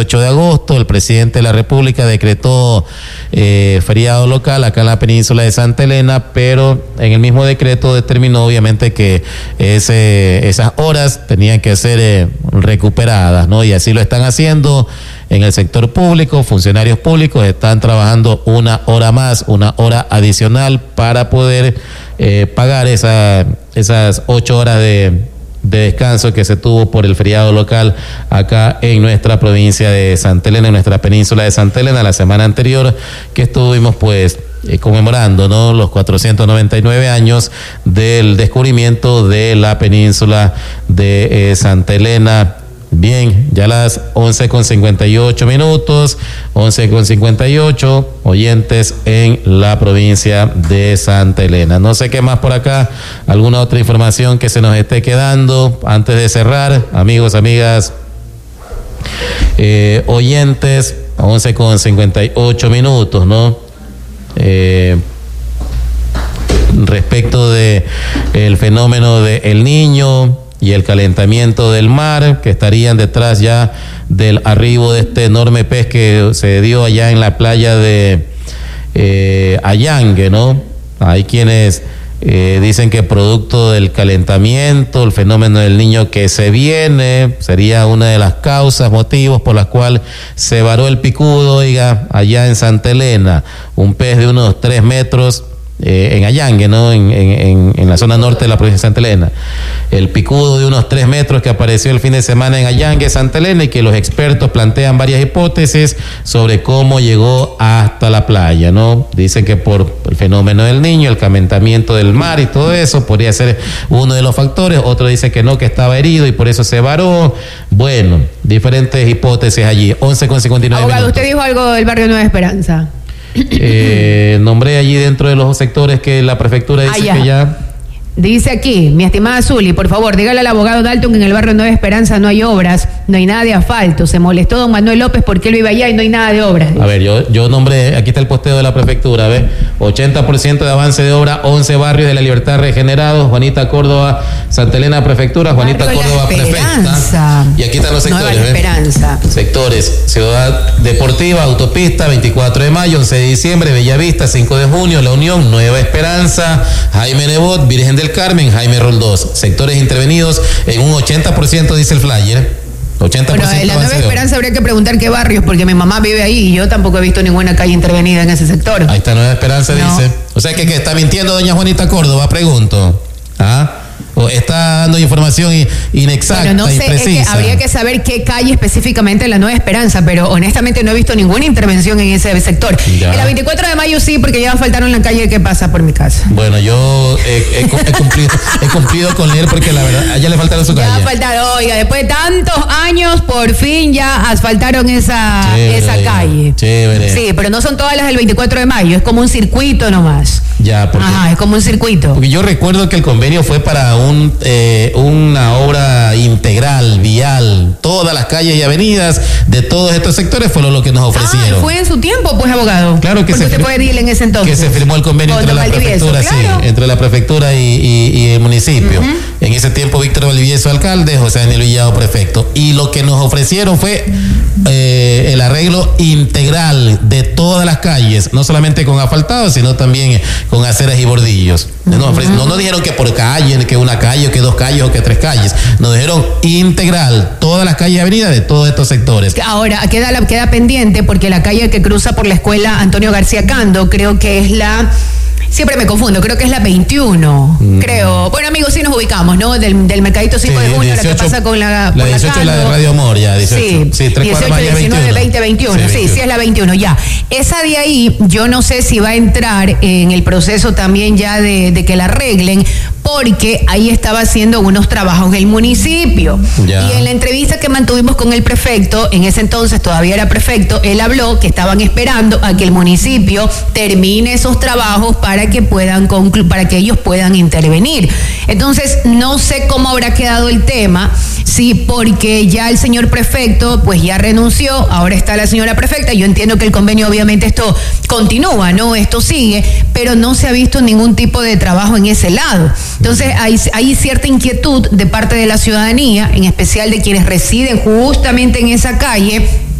18 de agosto, el presidente de la República decretó feriado local acá en la península de Santa Elena, pero en el mismo decreto determinó obviamente que esas horas tenían que ser recuperadas, ¿no? Y así lo están haciendo en el sector público. Funcionarios públicos están trabajando una hora más, una hora adicional para poder pagar esas 8 horas de descanso que se tuvo por el feriado local acá en nuestra provincia de Santa Elena, en nuestra península de Santa Elena, la semana anterior que estuvimos pues conmemorando, ¿no?, los 499 años del descubrimiento de la península de Santa Elena. Bien, ya las 11:58, 11:58, oyentes en la provincia de Santa Elena. No sé qué más por acá, alguna otra información que se nos esté quedando antes de cerrar, amigos, amigas, oyentes, 11:58, ¿no? Respecto de el fenómeno de El Niño y el calentamiento del mar, que estarían detrás ya del arribo de este enorme pez que se dio allá en la playa de Allangue, ¿no? Hay quienes dicen que producto del calentamiento, el fenómeno del Niño que se viene, sería una de las causas, motivos por las cuales se varó el picudo, oiga, allá en Santa Elena, un pez de unos 3 metros, en Allangue, ¿no?, en la zona norte de la provincia de Santa Elena. El picudo de unos 3 metros que apareció el fin de semana en Allangue, Santa Elena, y que los expertos plantean varias hipótesis sobre cómo llegó hasta la playa, ¿no? Dicen que por el fenómeno del Niño, el calentamiento del mar y todo eso podría ser uno de los factores. Otro dice que no, que estaba herido y por eso se varó. Bueno, diferentes hipótesis allí. 11:59. Abogado, usted dijo algo del barrio Nueva Esperanza. Nombré allí dentro de los sectores que la prefectura dice que ya... Dice aquí, mi estimada Zuli, por favor, dígale al abogado Dalton que en el barrio Nueva Esperanza no hay obras, no hay nada de asfalto. Se molestó don Manuel López porque él vive allá y no hay nada de obras. A ver, yo nombré, aquí está el posteo de la prefectura, ¿ves? 80% de avance de obra, 11 barrios de la Libertad regenerados, Juanita Córdoba, Santa Elena Prefectura, Juanita Córdoba Prefecta. Y aquí están los sectores, Nueva Esperanza. Sectores: Ciudad Deportiva, Autopista, 24 de mayo, 11 de diciembre, Bellavista, 5 de junio, La Unión, Nueva Esperanza, Jaime Nebot, Virgen del Carmen, Jaime Roldós. Sectores intervenidos en un 80%, dice el flyer. 80%. Bueno, en la Nueva Esperanza habría que preguntar qué barrios, porque mi mamá vive ahí y yo tampoco he visto ninguna calle intervenida en ese sector. Ahí está Nueva Esperanza, no. Dice. O sea que está mintiendo doña Juanita Córdoba, pregunto. ¿Ah? O está dando información inexacta, bueno, no sé, imprecisa. Es que habría que saber qué calle específicamente en la Nueva Esperanza, pero honestamente no he visto ninguna intervención en ese sector. Ya. En la 24 de mayo sí, porque ya faltaron la calle que pasa por mi casa. Bueno, yo he cumplido con leer, porque la verdad, allá le faltaron su calle. Ya faltaron, oiga, después de tantos años, por fin ya asfaltaron esa calle. Chévere. Sí, pero no son todas las del 24 de mayo, es como un circuito nomás. Ya, porque, ajá, es como un circuito. Porque yo recuerdo que el convenio fue para una obra integral, vial, todas las calles y avenidas de todos estos sectores fue lo que nos ofrecieron. Fue en su tiempo, pues, abogado. Claro que porque usted puede decirle en ese entonces. Que se firmó el convenio entre la prefectura, claro. Sí, entre la prefectura y el municipio. En ese tiempo Víctor Valdivieso alcalde, José Daniel Villado prefecto. Y lo que nos ofrecieron fue el arreglo integral de todas las calles, no solamente con asfaltado, sino también con aceras y bordillos. No nos dijeron que por calle, que una calle, o que 2 calles, o que 3 calles. Nos dijeron integral, todas las calles y avenidas de todos estos sectores. Ahora, queda pendiente, porque la calle que cruza por la escuela Antonio García Cando, creo que es la... Siempre me confundo, creo que es la 21, creo. Bueno, amigos, sí nos ubicamos, ¿no? Del Mercadito 5 de junio, 18, la que pasa con la 18 es la de Radio Amor, ya, 18. Sí, 3 18, 19, 20, 21. Sí, es la 21, ya. Esa de ahí, yo no sé si va a entrar en el proceso también ya de que la arreglen, porque ahí estaba haciendo unos trabajos el municipio. Ya. Y en la entrevista que mantuvimos con el prefecto, en ese entonces todavía era prefecto, él habló que estaban esperando a que el municipio termine esos trabajos para que ellos puedan intervenir. Entonces, no sé cómo habrá quedado el tema, sí, porque ya el señor prefecto pues ya renunció, ahora está la señora prefecta. Yo entiendo que el convenio, obviamente, esto continúa, ¿no? Esto sigue, pero no se ha visto ningún tipo de trabajo en ese lado. Entonces, hay cierta inquietud de parte de la ciudadanía, en especial de quienes residen justamente en esa calle,